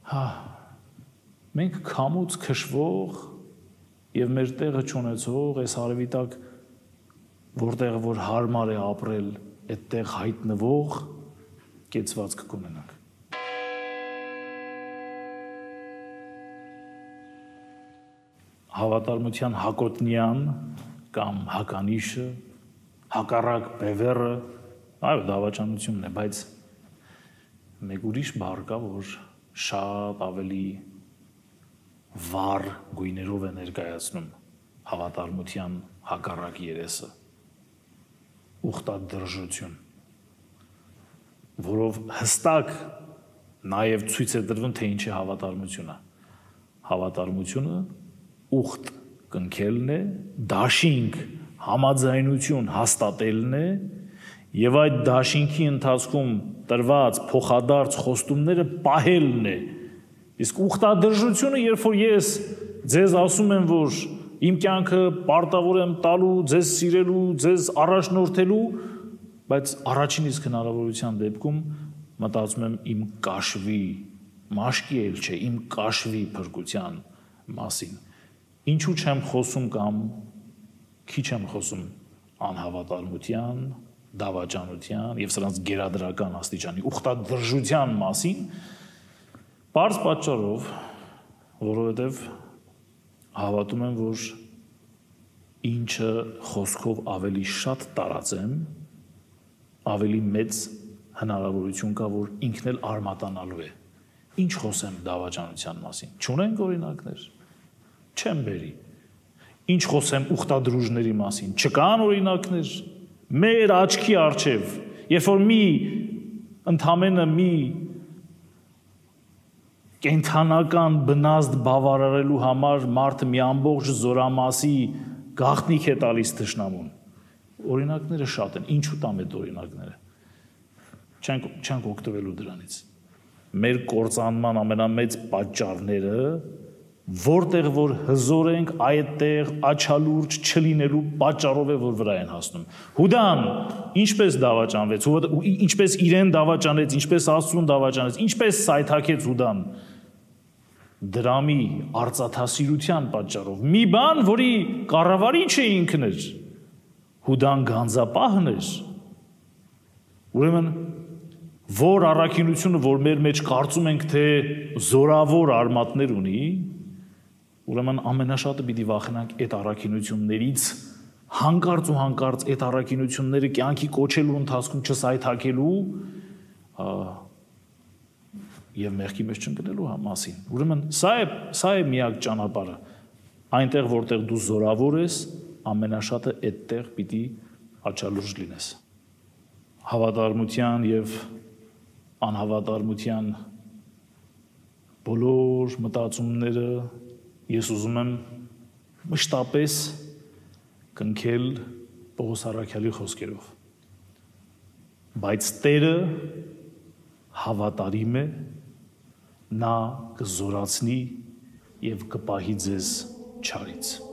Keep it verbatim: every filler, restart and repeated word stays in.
Հա, մենք քամուց քշվող եւ մեր տեղը չունեցող այս արևի տակ որտեղ որ հարմար է ապրել, այդտեղ հայտնվող կեցվածք կունենանք։ Հավատարմության հակոտնյան կամ հականիշը, հակառակ բևեռը, այո, դավաճանությունն է, բայց մեկ ուրիշ բառ կա, որ շատ ավելի վառ գույներով է ներկայացնում հավատարմության հակառակ երեսը, ուխտադրժություն, որով հստակ նաև ցույց է տրվում, թե ինչ է հավատարմությունը։ Հավատարմությունը ուխտ կնքելն է, դաշինք համաձայնություն հաստատելն է եւ այդ դաշինքի ընթացքում տրված փոխադարձ խոստումները պահելն է։ Իսկ ուխտադրժությունը, երբ որ ես ձեզ ասում եմ, որ իմ կյանքը պարտավոր եմ տալու, ձեզ սիրելու, ձեզ առաջնորդելու, բայց առաջին իսկ հնարավորության դեպքում մտածում եմ իմ կաշվի, մաշկի էլ չէ, իմ կաշվի փրկության մասին։ Ինչու չեմ խոսում կամ քիչ եմ խոսում անհավատարմության, դավաճանության եւ սրանց գերադրական աստիճանի ուխտադրժության մասին, բարձ պատճառով, որովհետեւ հավատում եմ, որ ինչը խոսքով ավելի շատ տարածեմ, ավելի մեծ հնարավորություն կա, որ ինքն էլ արմատանալու է։ Ինչ խոսեմ դավաճանության մասին։ Չունենք օրինակներ։ Չեմ բերի։ Ինչ խոսեմ ուխտադրուժների մասին։ Չկան օրինակներ։ Մեր աչքի առջև, երբ որ մի ընդամենը մի կենթանական բնազդ բավարարելու համար մարդը մի ամբողջ զորամասի գաղտնիք է տալիս թշնամուն։ Օրինակները շատ են։ Ինչու տամ այդ օրինակները։ Չենք չենք օգտվելու դրանից։ Մեր կործանման ամենամեծ պատճառները որտեղ որ հզոր ենք, այդտեղ աչալուրջ չլինելու պատճառով է, որ վրա են հասնում։ Հուդան ինչպես դավաճանվեց, ինչպես իրեն դավաճանեց, ինչպես Աստծուն դավաճանեց, ինչպես սայթաքեց Հուդան դրամի արծաթասիրության պատճառով։ Մի բան, որի կառավարիչը ինքն էր, Հուդան գանձապահն էր։ Ուրեմն որ առաքինությունը, որ մեր մեջ կարծում ենք, թե զորավոր արմատներ ունի, ուրեմն ամենաշատը պիտի վախենանք այդ առաքինություններից, հանկարծ ու հանկարծ այդ առաքինությունները կյանքի կոչելու ընթացքում չսայթաքելու եւ մեղքի մեջ չընկնելու մասին։ Ուրեմն սա է, սա է միակ ճանապարհը։ Այնտեղ, որտեղ դու զորավոր ես, ամենաշատը այդտեղ պիտի աչալուրջ լինես։ Հավատարմության եւ անհավատարմության բոլոր մտածումները ես ուզում եմ մշտապես կնքել Պողոս առաքյալի խոսքերով։ Բայց Տերը հավատարիմ է, նա կզորացնի եւ կպահի ձեզ չարից։